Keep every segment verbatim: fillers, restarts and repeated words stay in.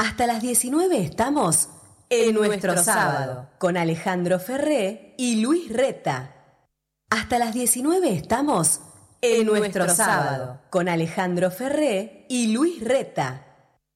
Hasta las diecinueve estamos en Nuestro Sábado con Alejandro Ferré y Luis Reta. Hasta las diecinueve estamos en Nuestro Sábado con Alejandro Ferré y Luis Reta.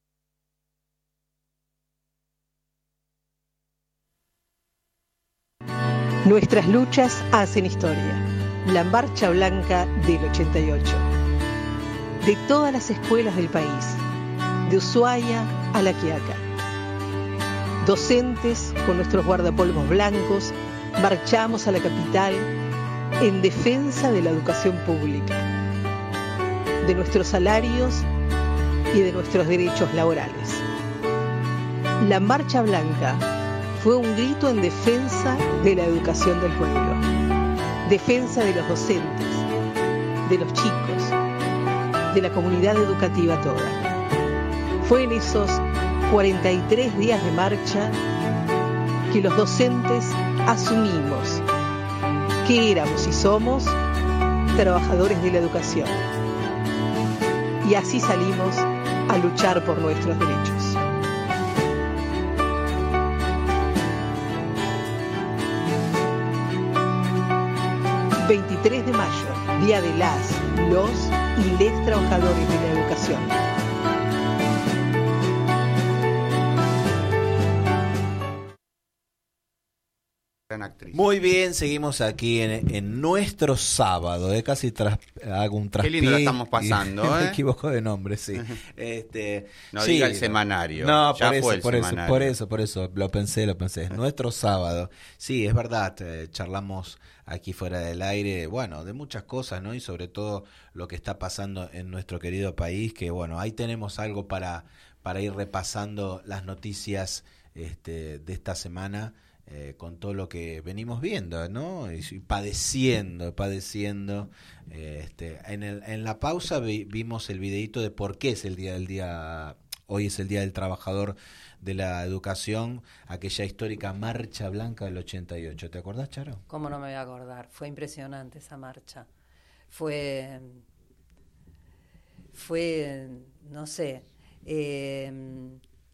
Nuestras luchas hacen historia. La Marcha Blanca del ochenta y ocho. De todas las escuelas del país, de Ushuaia a La Quiaca. Docentes con nuestros guardapolvos blancos, marchamos a la capital en defensa de la educación pública, de nuestros salarios y de nuestros derechos laborales. La Marcha Blanca fue un grito en defensa de la educación del pueblo, defensa de los docentes, de los chicos, de la comunidad educativa toda. Fue en esos cuarenta y tres días de marcha que los docentes asumimos que éramos y somos trabajadores de la educación. Y así salimos a luchar por nuestros derechos. veintitrés de mayo, Día de las, los y les trabajadores de la educación. Muy bien, seguimos aquí en, en Nuestro Sábado, ¿eh? Casi tras, hago un traspié. Qué lindo la estamos pasando, y, ¿eh? Me equivoco de nombre, sí. este, no sí, diga el semanario. No, ya por, eso, fue el por eso, semanario. por eso, por eso, lo pensé, lo pensé. Nuestro Sábado. Sí, es verdad, eh, charlamos aquí fuera del aire, bueno, de muchas cosas, ¿no? Y sobre todo lo que está pasando en nuestro querido país, que bueno, ahí tenemos algo para, para ir repasando las noticias este, de esta semana. Eh, con todo lo que venimos viendo, ¿no? Y, y padeciendo, padeciendo. Eh, este, en, el, en la pausa vi, vimos el videíto de por qué es el día del día, hoy es el Día del Trabajador de la Educación, aquella histórica Marcha Blanca del ochenta y ocho. ¿Te acordás, Charo? ¿Cómo no me voy a acordar? Fue impresionante esa marcha. Fue, fue, no sé, eh,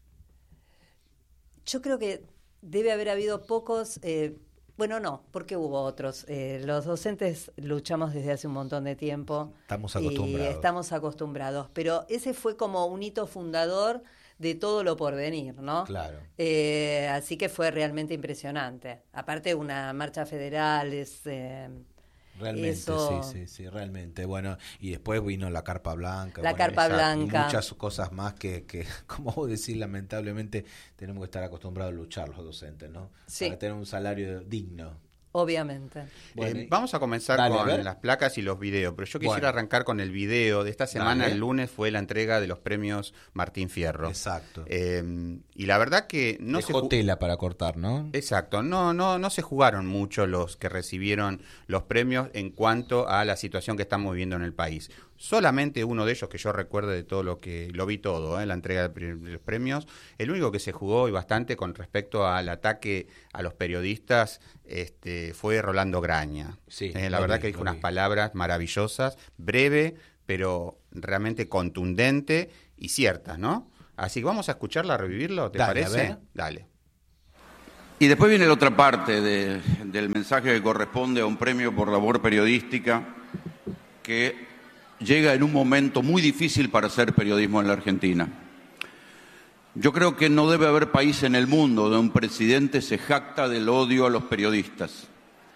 yo creo que debe haber habido pocos, eh, bueno, no, porque hubo otros. Eh, los docentes luchamos desde hace un montón de tiempo. Estamos acostumbrados. Y estamos acostumbrados, pero ese fue como un hito fundador de todo lo por venir, ¿no? Claro. Eh, así que fue realmente impresionante. Aparte, una marcha federal es... Eh, Realmente, Eso... sí, sí, sí, realmente. Bueno, y después vino la Carpa Blanca. La bueno, Carpa esa, Blanca. Y muchas cosas más que, que, como vos decís, lamentablemente tenemos que estar acostumbrados a luchar los docentes, ¿no? Sí. Para tener un salario digno. Obviamente. Bueno, eh, vamos a comenzar dale, con a las placas y los videos, pero yo quisiera bueno. arrancar con el video de esta semana. Dale. El lunes fue la entrega de los premios Martín Fierro. Exacto. Eh, y la verdad que no Dejó se tela para cortar, ¿no? Exacto. No, no, no se jugaron mucho los que recibieron los premios en cuanto a la situación que estamos viviendo en el país. Solamente uno de ellos que yo recuerde de todo lo que lo vi todo, ¿eh? La entrega de los premios, el único que se jugó y bastante con respecto al ataque a los periodistas este, fue Rolando Graña. Sí, eh, la verdad vi, que dijo unas vi. palabras maravillosas, breve, pero realmente contundente y ciertas, ¿no? Así que vamos a escucharla, a revivirlo, ¿te Dale, parece? A ver. Dale. Y después viene la otra parte de, del mensaje que corresponde a un premio por labor periodística que llega en un momento muy difícil para hacer periodismo en la Argentina. Yo creo que no debe haber país en el mundo donde un presidente se jacta del odio a los periodistas.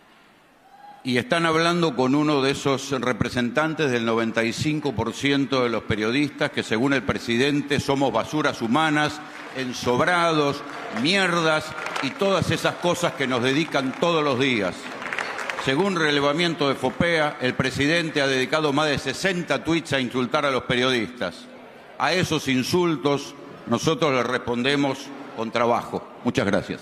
Y están hablando con uno de esos representantes del noventa y cinco por ciento de los periodistas que, según el presidente, somos basuras humanas, ensobrados, mierdas y todas esas cosas que nos dedican todos los días. Según relevamiento de FOPEA, el presidente ha dedicado más de sesenta tweets a insultar a los periodistas. A esos insultos nosotros les respondemos con trabajo. Muchas gracias.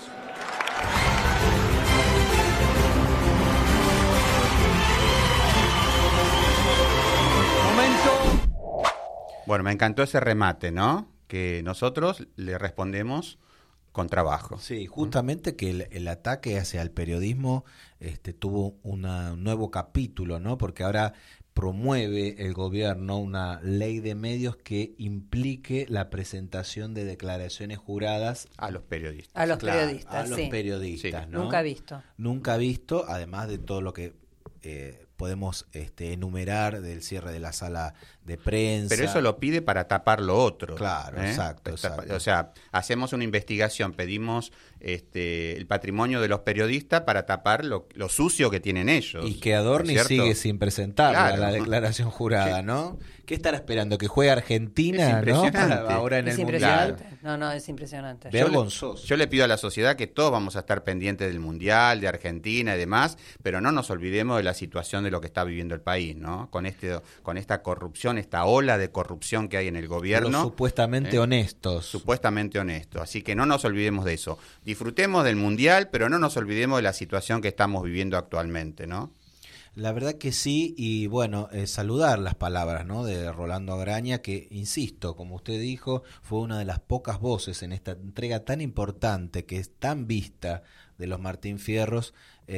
Momento. Bueno, me encantó ese remate, ¿no? Que nosotros le respondemos con trabajo. Sí, justamente que el, el ataque hacia el periodismo este, tuvo una, un nuevo capítulo, ¿no? Porque ahora promueve el gobierno una ley de medios que implique la presentación de declaraciones juradas a los periodistas. A los Claro, periodistas, a los sí. periodistas, Sí. ¿no? Nunca visto. Nunca visto, además de todo lo que eh, podemos este, enumerar del cierre de la sala de prensa. Pero eso lo pide para tapar lo otro. Claro, ¿eh? exacto, exacto. O sea, hacemos una investigación, pedimos este, el patrimonio de los periodistas para tapar lo, lo sucio que tienen ellos. Y que Adorni ¿no es cierto? sigue sin presentarla, Claro. la declaración jurada, Sí. ¿no? ¿Qué estará esperando? ¿Que juegue Argentina, Es ¿no? impresionante. Ahora en Es el impresionante. Mundial. No, no, es impresionante. Ve- Vergonzoso. Yo le pido a la sociedad que todos vamos a estar pendientes del Mundial, de Argentina y demás, pero no nos olvidemos de la situación de lo que está viviendo el país, ¿no? Con este, con esta corrupción, esta ola de corrupción que hay en el gobierno. Los supuestamente ¿eh? honestos. Supuestamente honesto. Así que no nos olvidemos de eso. Disfrutemos del Mundial, pero no nos olvidemos de la situación que estamos viviendo actualmente, ¿no? La verdad que sí, y bueno, eh, saludar las palabras, ¿no?, de Rolando Agraña, que, insisto, como usted dijo, fue una de las pocas voces en esta entrega tan importante, que es tan vista, de los Martín Fierros,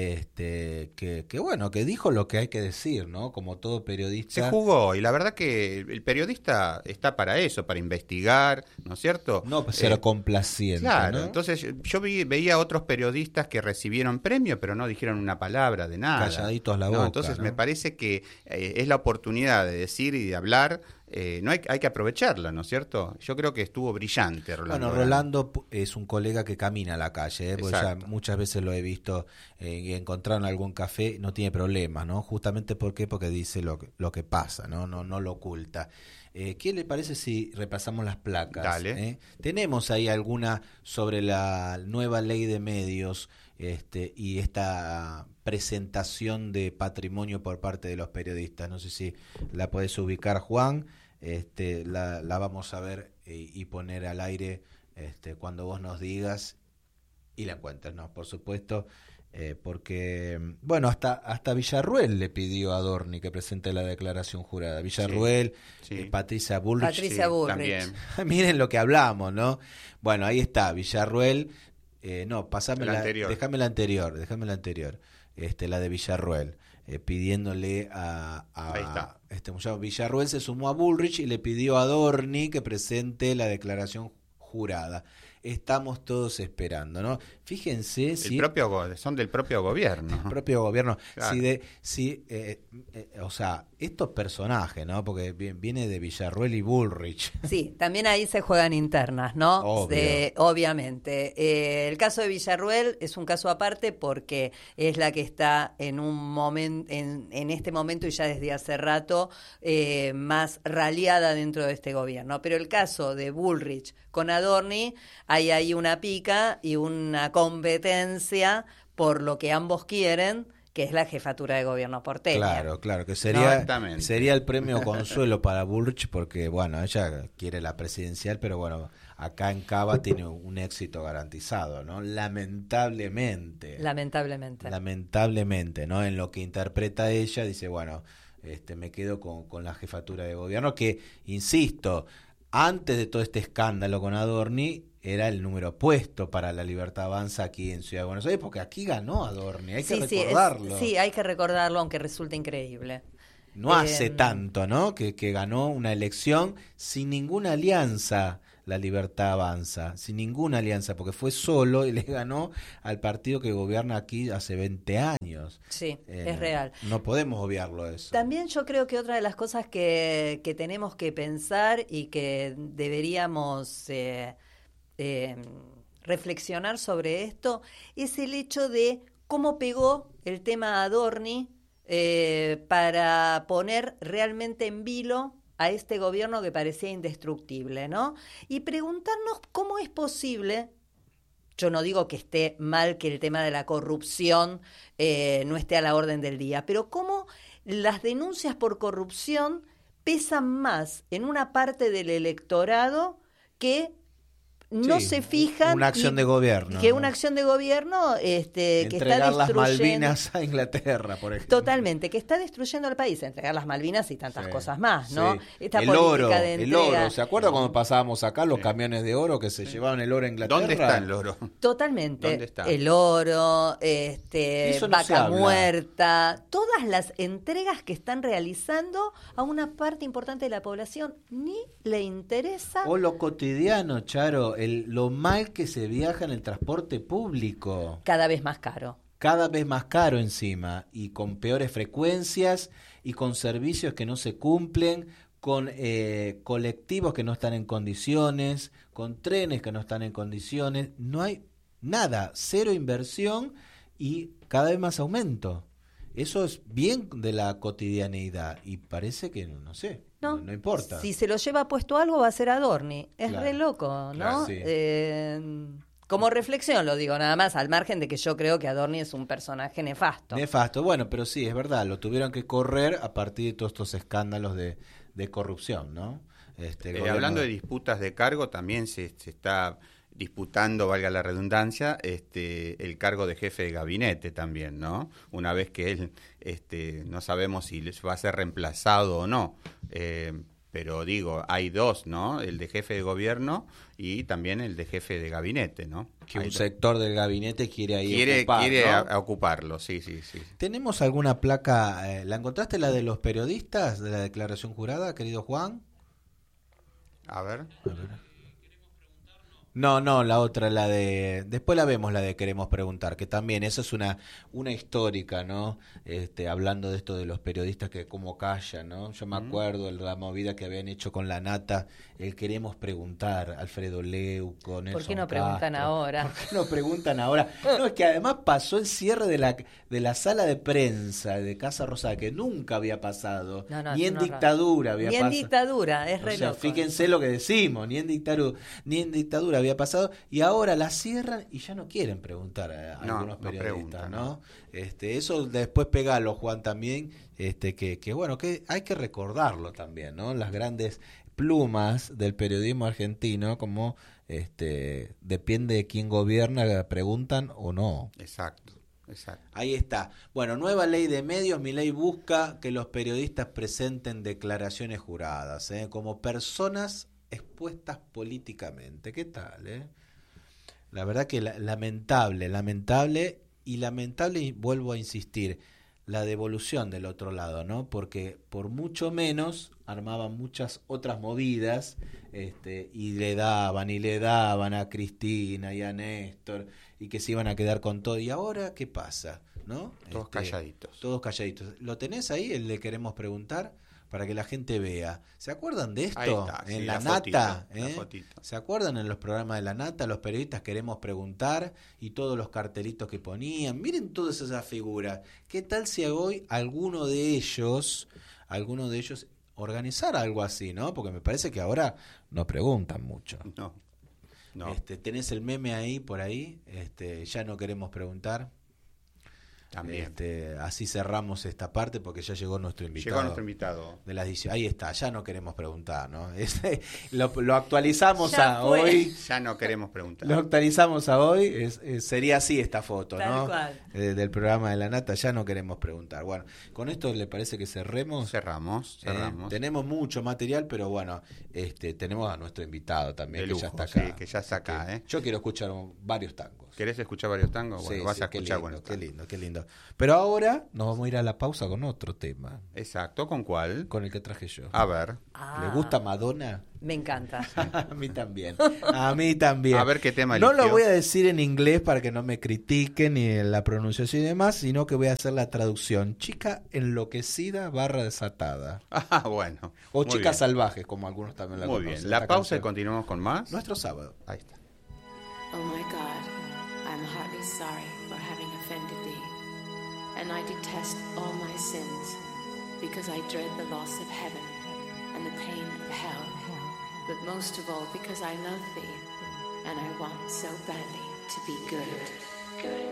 este, que, que bueno, que dijo lo que hay que decir, ¿no? Como todo periodista. Se jugó, y la verdad que el periodista está para eso, para investigar, ¿no es cierto? No pues ser Eh, complaciente, Claro, ¿no? entonces yo vi, veía otros periodistas que recibieron premio, pero no dijeron una palabra de nada. Calladitos la ¿no? boca, Entonces ¿no? me parece que eh, es la oportunidad de decir y de hablar, eh, no hay, hay que aprovecharla, ¿no es cierto? Yo creo que estuvo brillante, Rolando. Bueno, Rolando pu- es un colega que camina a la calle, ¿eh? Porque ya Exacto. muchas veces lo he visto eh, y encontrar en algún café, no tiene problemas, ¿no? Justamente ¿por qué? Porque dice lo que, lo que pasa, ¿no? No, no lo oculta. Eh, ¿Qué le parece si repasamos las placas? Dale. ¿eh? Tenemos ahí alguna sobre la nueva ley de medios este, y esta presentación de patrimonio por parte de los periodistas. No sé si la podés ubicar, Juan. Este, la, la vamos a ver y, y poner al aire este, cuando vos nos digas y la encuentres, ¿no? Por supuesto, eh, porque, bueno, hasta hasta Villarruel le pidió a Adorni que presente la declaración jurada. Villarruel, Sí, sí. eh, Patricia Bullrich. Patricia Bullrich. También. Miren lo que hablamos, ¿no? Bueno, ahí está, Villarruel. Eh, no, pasame La la, anterior. déjame la anterior, déjame la anterior. Este, la de Villarruel, eh, pidiéndole a, a Ahí está. este muchacho. Villarruel se sumó a Bullrich y le pidió a Adorni que presente la declaración jurada. Estamos todos esperando, ¿no? Fíjense El si propio, go- son del propio gobierno. el propio gobierno, Claro. si de, si, eh, eh, o sea, estos personajes, ¿no? Porque vi- viene de Villarruel y Bullrich. Sí, también ahí se juegan internas, ¿no? Obvio. De- obviamente. Eh, el caso de Villarruel es un caso aparte porque es la que está en un momento, en, en este momento y ya desde hace rato, eh, más raliada dentro de este gobierno. Pero el caso de Bullrich con Adorni, hay ahí una pica y una competencia por lo que ambos quieren, que es la jefatura de gobierno porteña. Claro, claro, que sería, Exactamente. sería el premio consuelo para Bullrich porque, bueno, ella quiere la presidencial, pero bueno, acá en Cava tiene un éxito garantizado, ¿no? Lamentablemente. Lamentablemente. Lamentablemente, ¿no? En lo que interpreta ella, dice, bueno, este, me quedo con, con la jefatura de gobierno, que, insisto, antes de todo este escándalo con Adorni, era el número opuesto para La Libertad Avanza aquí en Ciudad de Buenos Aires, porque aquí ganó Adorni, hay Sí, que sí, es- recordarlo. sí, hay que recordarlo, aunque resulte increíble. No hace Eh, tanto, ¿no? Que, que ganó una elección sin ninguna alianza, La Libertad Avanza, sin ninguna alianza, porque fue solo y le ganó al partido que gobierna aquí hace veinte años. Sí, Eh, es real. No podemos obviarlo eso. También yo creo que otra de las cosas que, que tenemos que pensar y que deberíamos eh, eh, reflexionar sobre esto es el hecho de cómo pegó el tema Adorni eh, para poner realmente en vilo a este gobierno que parecía indestructible, ¿no? Y preguntarnos cómo es posible. Yo no digo que esté mal que el tema de la corrupción eh, no esté a la orden del día, pero cómo las denuncias por corrupción pesan más en una parte del electorado que no Sí, se fijan una acción y, de gobierno, que ¿no? una acción de gobierno este, que está Entregar las destruyendo Malvinas a Inglaterra, por ejemplo. totalmente, que está destruyendo al país, entregar las Malvinas y tantas Sí, cosas más, ¿no? sí. Esta el política oro, de el entrega. oro. ¿Se acuerda cuando pasábamos acá los Sí. camiones de oro que se llevaban el oro a Inglaterra? ¿Dónde está el oro? Totalmente. ¿Dónde está? El oro, este, Eso no se vaca habla. muerta, todas las entregas que están realizando a una parte importante de la población ni le interesa. O lo cotidiano, Charo, el, lo mal que se viaja en el transporte público. Cada vez más caro. Cada vez más caro encima y con peores frecuencias y con servicios que no se cumplen, con eh, colectivos que no están en condiciones, con trenes que no están en condiciones. No hay nada, cero inversión y cada vez más aumento. Eso es bien de la cotidianeidad y parece que, no sé, no, No, no importa. Si se lo lleva puesto algo va a ser Adorni. Es Claro, re loco, ¿no? claro, sí. Eh, como reflexión lo digo, nada más, al margen de que yo creo que Adorni es un personaje nefasto. Nefasto, bueno, pero sí, es verdad, lo tuvieron que correr a partir de todos estos escándalos de, de corrupción, ¿no? Este, el Eh, gobierno- hablando de disputas de cargo, también se, se está disputando, valga la redundancia, este, el cargo de jefe de gabinete también, ¿no? Una vez que él, este, no sabemos si les va a ser reemplazado o no, eh, pero digo, hay dos, ¿no? El de jefe de gobierno y también el de jefe de gabinete, ¿no? que Hay un dos. sector del gabinete quiere ahí quiere, ocupar, quiere ¿no? a- a ocuparlo, sí, sí, sí. ¿Tenemos alguna placa? eh, ¿La encontraste la de los periodistas de la declaración jurada, querido Juan? A ver. No, no, la otra, la de... Después la vemos, la de Queremos Preguntar, que también, esa es una una histórica, ¿no? Este, hablando de esto de los periodistas que como callan, ¿no? Yo me acuerdo de la movida que habían hecho con la Nata, el Queremos Preguntar, Alfredo Leuco, Nelson ¿Por qué no preguntan Castro. ahora? ¿Por qué no preguntan ahora? No, es que además pasó el cierre de la de la sala de prensa de Casa Rosada, que nunca había pasado, No, no, ni es en un horror. dictadura había Ni en pasado. dictadura, es O re sea, loco. fíjense lo que decimos, ni en dictadura, ni en dictadura había pasado, y ahora la cierran y ya no quieren preguntar a, a No, algunos no periodistas, preguntan, ¿no? no. Este, eso después pegalo, Juan, también, este, que, que bueno, que hay que recordarlo también, ¿no? Las grandes plumas del periodismo argentino, como este, depende de quién gobierna, preguntan o no. Exacto, exacto. Ahí está. Bueno, nueva ley de medios. Mi ley busca que los periodistas presenten declaraciones juradas, ¿eh? Como personas expuestas políticamente. ¿Qué tal, eh? La verdad que la- lamentable, lamentable y lamentable, y vuelvo a insistir, la devolución del otro lado, ¿no? Porque por mucho menos armaban muchas otras movidas, este, y le daban y le daban a Cristina y a Néstor y que se iban a quedar con todo. ¿Y ahora qué pasa? ¿No? Todos Este, calladitos. Todos calladitos. ¿Lo tenés ahí, el de Queremos Preguntar? Para que la gente vea. ¿Se acuerdan de esto? Ahí está, en sí, la, la nata. fotito, la ¿eh? fotito. ¿Se acuerdan en los programas de la nata? Los periodistas Queremos Preguntar y todos los cartelitos que ponían. Miren todas esas figuras. ¿Qué tal si hoy alguno de ellos, alguno de ellos organizara algo así, ¿no? Porque me parece que ahora no preguntan mucho. No, no, Este, tenés el meme ahí por ahí, este, ya no queremos preguntar. también. Este, así cerramos esta parte porque ya llegó nuestro invitado. Llegó nuestro invitado. De las dieci- ahí está, ya no queremos preguntar, ¿no? Este, lo, lo actualizamos Ya a fue. hoy. Ya no queremos preguntar. Lo actualizamos a hoy. Es, es- sería así esta foto, Tal ¿no? cual. Eh, del programa de la Nata, ya no queremos preguntar. Bueno, con esto le parece que cerremos. Cerramos, Eh, cerramos. tenemos mucho material, pero bueno, este, tenemos a nuestro invitado también, De que ya lujo, está acá. sí, que ya está acá, Que ¿eh? Yo quiero escuchar un- varios tangos. ¿Querés escuchar varios tangos? Bueno, Sí, vas sí, a qué escuchar lindo, buenos qué tangos. lindo, qué lindo. Pero ahora nos vamos a ir a la pausa con otro tema, Exacto, ¿con cuál? con el que traje yo. A ver. Ah, ¿Le gusta Madonna? Me encanta. A mí también. A mí también. A ver qué tema No lo eligió. voy a decir en inglés para que no me critiquen ni en la pronunciación y demás, sino que voy a hacer la traducción. Chica enloquecida barra desatada. Ah, bueno. O Muy chicas bien. salvajes, como algunos también la Muy conocen. bien. La esta pausa y canción. continuamos con más. Nuestro sábado. Ahí está. Oh my God, I'm heartily sorry for having offended thee, and I detest all my sins, because I dread the loss of heaven and the pain of hell, but most of all because I love thee, and I want so badly to be good. Good.